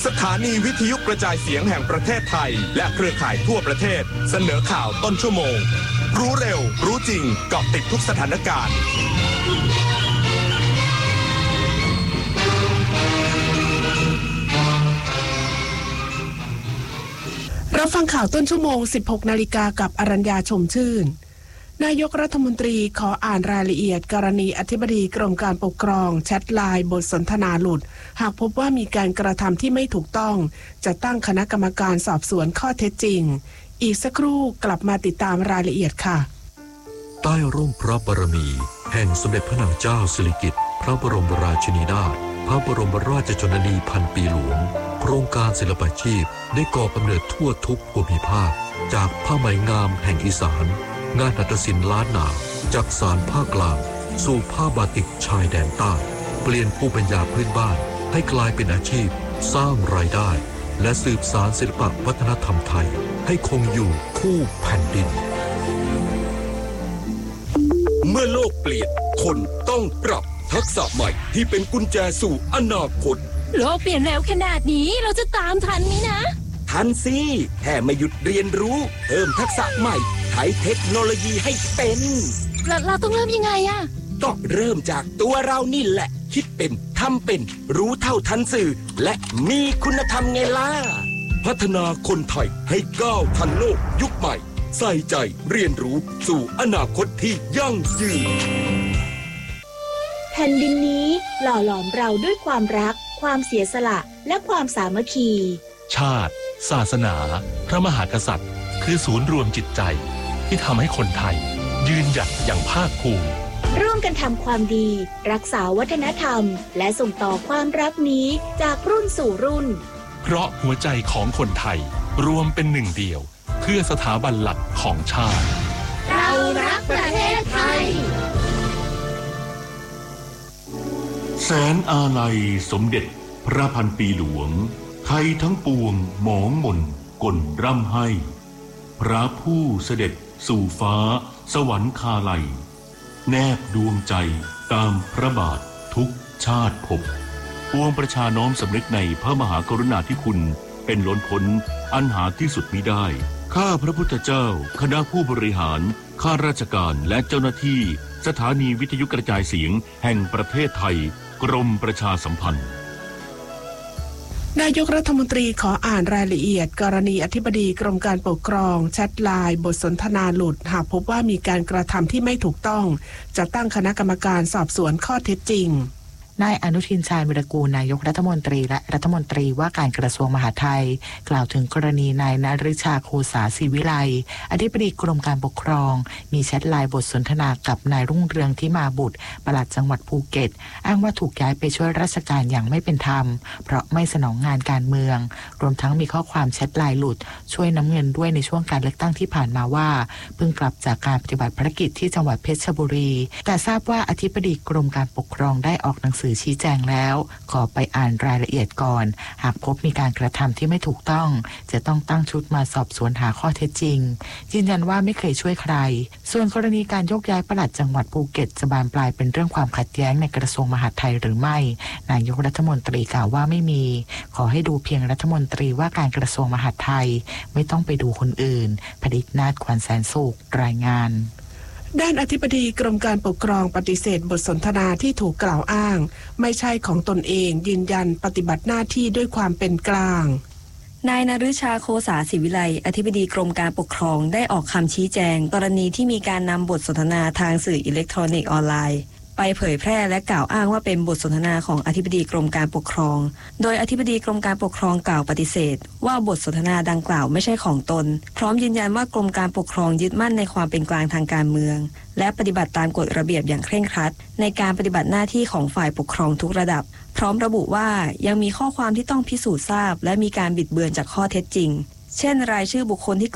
ถานีวิทยุกระจายเสียงแห่งประเทศไทยและเครือข่ายทั่วประเทศเสนอข่าวต้นชั่วโมงรู้เร็วรู้จริงเกาะติดทุกสถานการณ์รับฟังข่าวต้นชั่วโมง 16 นาฬิกากับอรัญญาชมชื่นนายกรัฐมนตรีขออ่านรายละเอียดกรณีอธิบดีกรมการปกครองแชทไลน์บทสนทนาหลุดหากพบว่ามีการกระทำที่ไม่ถูกต้องจะตั้งคณะกรรมการสอบสวนข้อเท็จจริงอีกสักครู่กลับมาติดตามรายละเอียดค่ะใต้ร่มพระบารมีแห่งสมเด็จพระนางเจ้าสิริกิติ์พระบรมราชินีนาถพระบรมราชชนนีพันปีหลวงโครงการศิลปาชีพได้ก่อกำเนิดทั่วทุกภูมิภาคจากผ้าไหมงามแห่งอีสานงานหัตถศิลป์ล้านนาจากสานภาคกลางสู่ผ้าบาติกชายแดนใต้เปลี่ยนภูมิปัญญาพื้นบ้านให้กลายเป็นอาชีพสร้างรายได้และสืบสานศิลปวัฒนธรรมไทยให้คงอยู่คู่แผ่นดินเมื่อโลกเปลี่ยนคนต้องปรับทักษะใหม่ที่เป็นกุญแจสู่อนาคตโลกเปลี่ยนเร็วขนาดนี้เราจะตามทันไหมนะทันสิแค่ไม่หยุดเรียนรู้เพิ่มทักษะใหม่ใช้เทคโนโลยีให้เป็นเราต้องเริ่มยังไงอะต้องเริ่มจากตัวเรานี่แหละคิดเป็นทำเป็นรู้เท่าทันสื่อและมีคุณธรรมไงล่ะพัฒนาคนไทยให้ก้าวทันโลกยุคใหม่ใส่ใจเรียนรู้สู่อนาคตที่ยั่งยืนแผ่นดินนี้หล่อหลอมเราด้วยความรักความเสียสละและความสามัคคีชาติศาสนาพระมหากษัตริย์คือศูนย์รวมจิตใจที่ทำให้คนไทยยืนหยัดอย่างภาคภูมิร่วมกันทำความดีรักษาวัฒนธรรมและส่งต่อความรักนี้จากรุ่นสู่รุ่นเพราะหัวใจของคนไทยรวมเป็นหนึ่งเดียวเพื่อสถาบันหลักของชาติเรารักประเทศไทยแสนอาลัยสมเด็จพระพันปีหลวงไทยทั้งปวงหมองมนก่นร่ำให้พระผู้เสด็จสู่ฟ้าสวรรคาลัยแนบดวงใจตามพระบาททุกชาติภพปวงประชาน้อมสำนึกในพระมหากรุณาธิคุณเป็นล้นพ้นอันหาที่สุดมิได้ข้าพระพุทธเจ้าคณะผู้บริหารข้าราชการและเจ้าหน้าที่สถานีวิทยุกระจายเสียงแห่งประเทศไทยกรมประชาสัมพันธ์นายกรัฐมนตรีขออ่านรายละเอียดกรณีอธิบดีกรมการปกครองแชทไลน์บทสนทนาหลุดหากพบว่ามีการกระทำที่ไม่ถูกต้องจะตั้งคณะกรรมการสอบสวนข้อเท็จจริงนายอนุทินชาญวิรากูลนายกรัฐมนตรีและรัฐมนตรีว่าการกระทรวงมหาดไทยกล่าวถึงกรณีนายณฤชาโคสาศิวิไลอธิบดีกรมการปกครองมีแชทไลน์บทสนทนากับนายรุ่งเรืองที่มาบุตรปลัดจังหวัดภูเก็ตอ้างว่าถูกย้ายไปช่วยราชการอย่างไม่เป็นธรรมเพราะไม่สนองงานการเมืองรวมทั้งมีข้อความแชทไลน์หลุดช่วยน้ำเงินด้วยในช่วงการเลือกตั้งที่ผ่านมาว่าเพิ่งกลับจากการปฏิบัติภารกิจที่จังหวัดเพชรบุรีแต่ทราบว่าอธิบดีกรมการปกครองได้ออกหนังสือชี้แจงแล้วขอไปอ่านรายละเอียดก่อนหากพบมีการกระทำที่ไม่ถูกต้องจะต้องตั้งชุดมาสอบสวนหาข้อเท็จจริงยืนยันว่าไม่เคยช่วยใครส่วนกรณีการยกย้ายปลัดจังหวัดภูเก็ตจะบานปลายเป็นเรื่องความขัดแย้งในกระทรวงมหาดไทยหรือไม่นายกรัฐมนตรีกล่าวว่าไม่มีขอให้ดูเพียงรัฐมนตรีว่าการกระทรวงมหาดไทยไม่ต้องไปดูคนอื่นผดิษฐ์นาถขวัญแสนสุขรายงานด้านอธิบดีกรมการปกครองปฏิเสธบทสนทนาที่ถูกกล่าวอ้างไม่ใช่ของตนเองยืนยันปฏิบัติหน้าที่ด้วยความเป็นกลางนายณฤชาโคสาศิวิไลอธิบดีกรมการปกครองได้ออกคำชี้แจงกรณีที่มีการนำบทสนทนาทางสื่ออิเล็กทรอนิกส์ออนไลน์ไปเผยแพร่และกล่าวอ้างว่าเป็นบทสนทนาของอธิบดีกรมการปกครองโดยอธิบดีกรมการปกครองกล่าวปฏิเสธว่าบทสนทนาดังกล่าวไม่ใช่ของตนพร้อมยืนยันว่ากรมการปกครองยึดมั่นในความเป็นกลางทางการเมืองและปฏิบัติตามกฎระเบียบอย่างเคร่งครัดในการปฏิบัติหน้าที่ของฝ่ายปกครองทุกระดับพร้อมระบุว่ายังมีข้อความที่ต้องพิสูจน์ทราบและมีการบิดเบือนจากข้อเท็จจริงเช่นรายชื่อบุคคลที่